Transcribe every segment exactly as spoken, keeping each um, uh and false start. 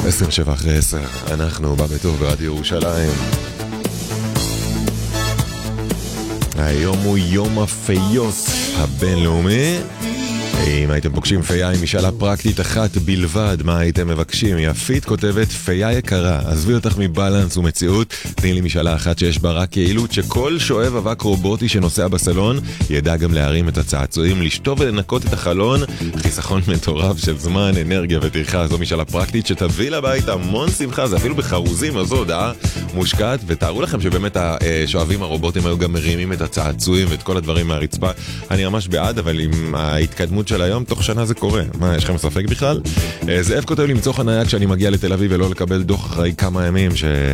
עשרים שבע אחרי עשר, אנחנו בא בטוב ברדיו ירושלים. היום הוא יום הפיות הבינלאומי. אם הייתם פוגשים פייה עם משאלה פרקטית אחת בלבד, מה הייתם מבקשים? יפית כותבת, פייה יקרה, עזבי אותך מבלנס ומציאות, תני לי משאלה אחת שיש בה רק יעילות, שכל שואב אבק רובוטי שנוסע בסלון ידע גם להרים את הצעצועים, לשטוב ולנקות את החלון, חיסכון מטורף של זמן, אנרגיה וטרחה. זו משאלה פרקטית שתביא לבית המון שמחה, זה אפילו בחרוזים, אז זו הודעה מושקעת. ותארו לכם שבאמת השואבים הרובוטים היו גם מרימים את הצעצועים ואת כל הדברים מהרצפה. אני ממש בעד, אבל עם ההתקדמות של היום, תוך שנה זה קורה. מה, יש לכם ספק בכלל? זאב כותב למצוא חניה כשאני מגיע לתל אביב ולא לקבל דוח אחרי כמה ימים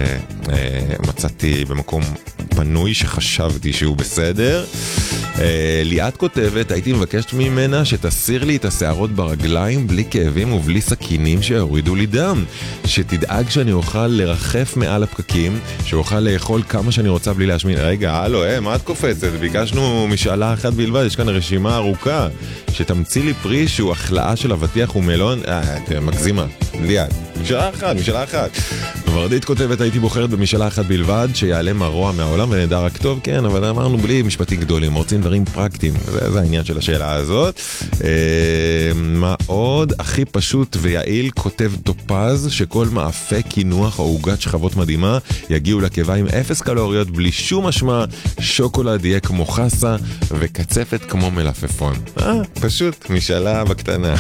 שמצאתי במקום פנוי שחשבתי שהוא בסדר. ליאת כותבת, הייתי מבקשת ממנה שתסיר לי את השערות ברגליים בלי כאבים ובלי סכינים שיורידו לי דם, שתדאג שאני אוכל לרחף מעל הפקקים, שאוכל לאכול כמה שאני רוצה בלי להשמין. רגע, הלו, אה, מה את קופצת? ביקשנו משאלה אחת בלבד, יש כאן רשימה ארוכה. שתמציא לי פרי שהוא החלאה של אבטיח ומלון. אה, את מגזימה, ליאת. משאלה אחת, משאלה אחת. ורדית כותבת, הייתי בוחרת במשאלה אחת בלבד, שיעלם הרוע מהעולם ונדע רק טוב, כן, אבל אמרנו בלי משפטים גדולים, רוצים דברים פרקטיים, זה, זה העניין של השאלה הזאת. אה, מה עוד? הכי פשוט ויעיל, כותב טופז, שכל מאפה, קינוח או עוגת שכבות מדהימה, יגיעו לקיבה עם אפס קלוריות, בלי שום משמע, שוקולד יהיה כמו חסה, וקצפת כמו מלפפון. אה, פשוט, משאלה בקטנה.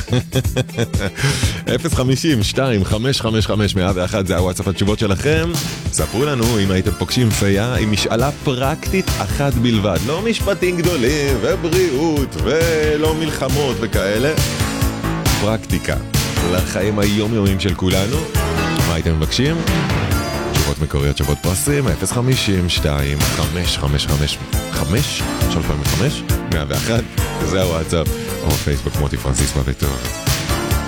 אפס חמישים שתיים חמש חמש חמש מאה ואחת, זה הוואטסאפ התשובות שלכם. ספרו לנו אם הייתם פוגשים פייה עם משאלה פרקטית אחת בלבד, לא משפטים גדולים ובריאות ולא מלחמות וכאלה, פרקטיקה לחיים היומיומיים של כולנו. מה הייתם מבקשים? תשובות מקוריות, תשובות פרסים. אפס חמישים שתיים חמש חמש חמש חמש שלוש פעמים חמש מאה ואחת, זה הוואטסאפ, או פייסבוק מוטי פרנסיס בביתו.